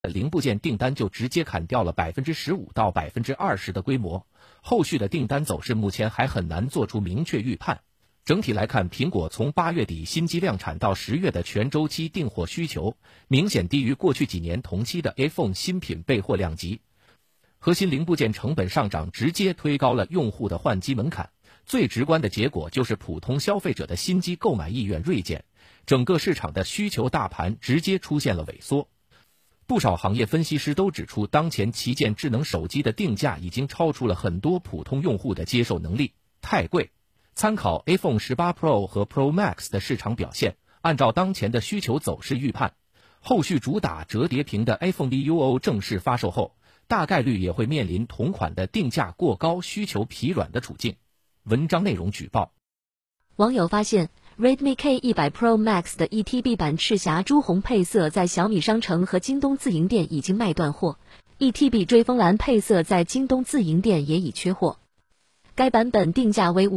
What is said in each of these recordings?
零部件订单就直接砍掉了15%到20%的规模，后续的订单走势目前还很难做出明确预判。整体来看，苹果从8月底新机量产到10月的全周期订货需求，明显低于过去几年同期的 iPhone 新品备货量级。核心零部件成本上涨直接推高了用户的换机门槛，最直观的结果就是普通消费者的新机购买意愿锐减，整个市场的需求大盘直接出现了萎缩。不少行业分析师都指出，当前旗舰智能手机的定价已经超出了很多普通用户的接受能力，太贵。参考 iPhone 18 Pro 和 Pro Max 的市场表现，按照当前的需求走势预判，后续主打折叠屏的 iPhone Duo 正式发售后，大概率也会面临同款的定价过高、需求疲软的处境。文章内容举报。 网友发现 Redmi K100 Pro Max 的 1TB 版赤霞朱红配色在小米商城和京东自营店已经卖断货， 1TB 追风蓝配色在京东自营店也已缺货。该版本定价为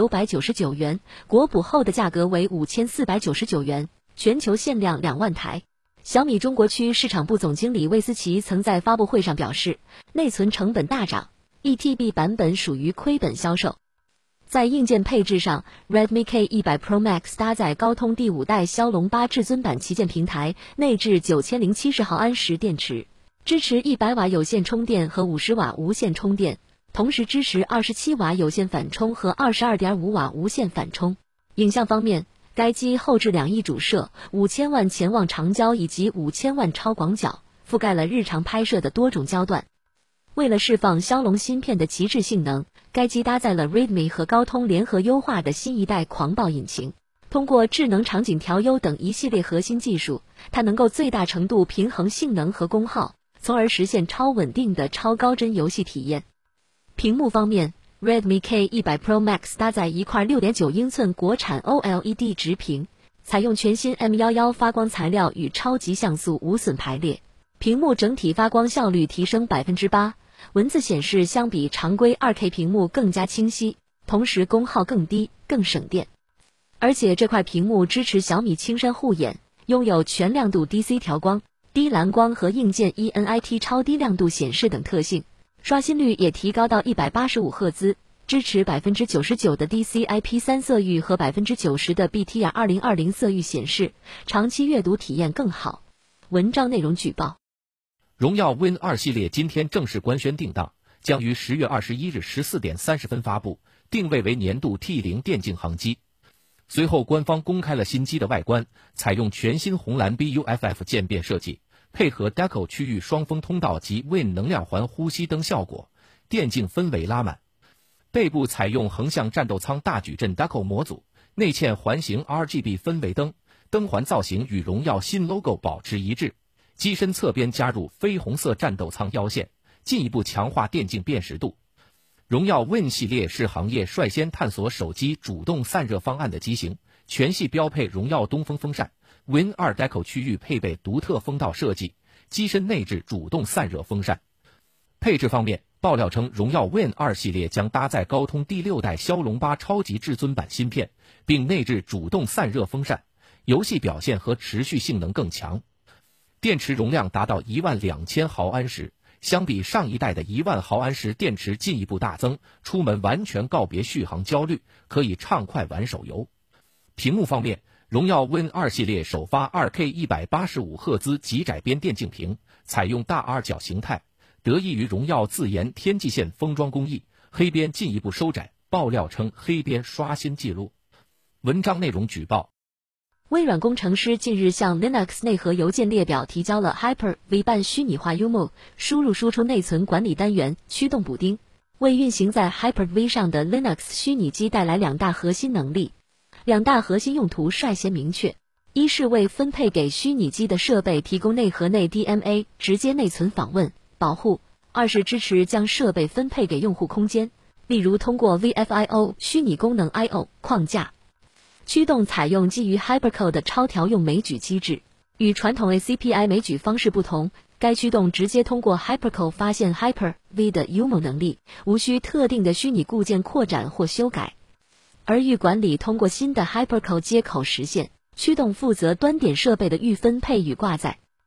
5999元，国补后的价格为5499元，全球限量2万台。小米中国区市场部总经理魏思琪曾在发布会上表示，内存成本大涨， 1TB 版本属于亏本销售。在硬件配置上， Redmi K100 Pro Max 搭载高通第5代骁龙8至尊版旗舰平台，内置9070毫安时电池，支持100瓦有线充电和50瓦无线充电，同时支持27瓦有线反充和22.5瓦无线反充。影像方面，该机后置2亿主摄、5000万潜望长焦以及5000万超广角，覆盖了日常拍摄的多种焦段。为了释放骁龙芯片的极致性能，该机搭载了 Redmi 和高通联合优化的新一代狂暴引擎。通过智能场景调优等一系列核心技术，它能够最大程度平衡性能和功耗，从而实现超稳定的超高帧游戏体验。屏幕方面， Redmi K100 Pro Max 搭载一块 6.9 英寸国产 OLED 直屏，采用全新 M11 发光材料与超级像素无损排列，屏幕整体发光效率提升 8%， 文字显示相比常规 2K 屏幕更加清晰，同时功耗更低，更省电。而且这块屏幕支持小米青山护眼，拥有全亮度 DC 调光、低蓝光和硬件 ENIT 超低亮度显示等特性，刷新率也提高到185赫兹，支持 99% 的 DCI-P3 色域和 90% 的 BTR 2020色域显示，长期阅读体验更好。文章内容举报。 荣耀 Win 2系列今天正式官宣定档，将于10月21日14点30分发布，定位为年度 T0 电竞航机。随后官方公开了新机的外观，采用全新红蓝 BUFF 渐变设计，配合 Deco 区域双风通道及 Win 能量环呼吸灯效果，电竞氛围拉满。背部采用横向战斗舱大矩阵 Deco 模组，内嵌环形 RGB 氛围灯，灯环造型与荣耀新 logo 保持一致。机身侧边加入绯红色战斗舱腰线，进一步强化电竞辨识度。荣耀 Win 系列是行业率先探索手机主动散热方案的机型，全系标配荣耀东风风扇， Win 2 Deco 区域配备独特风道设计，机身内置主动散热风扇。配置方面，爆料称荣耀 Win 2系列将搭载高通第6代骁龙8超级至尊版芯片，并内置主动散热风扇，游戏表现和持续性能更强。电池容量达到12000毫安时，相比上一代的1万毫安时电池进一步大增，出门完全告别续航焦虑，可以畅快玩手游。屏幕方面，荣耀 Win 2系列首发 2K 185赫兹极窄边电竞屏，采用大 R 角形态，得益于荣耀自研天际线封装工艺，黑边进一步收窄，爆料称黑边刷新纪录。文章内容举报。 微软工程师近日向 Linux 内核邮件列表提交了 Hyper-V 半虚拟化 UML 输入输出内存管理单元驱动补丁，为运行在 Hyper-V 上的 Linux 虚拟机带来2大核心能力。2大核心用途率先明确，一是为分配给虚拟机的设备提供内核内 DMA 直接内存访问保护；二是支持将设备分配给用户空间，例如通过 VFIO 虚拟功能 I/O 框架。驱动采用基于 Hypercode 的超调用枚举机制，与传统 ACPI 枚举方式不同，该驱动直接通过 Hypercode 发现 Hyper-V 的 UML 能力，无需特定的虚拟固件扩展或修改。而预管理通过新的 Hypercode 接口实现，驱动负责端点设备的预分配与挂载。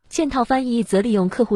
嵌套翻译则利用客户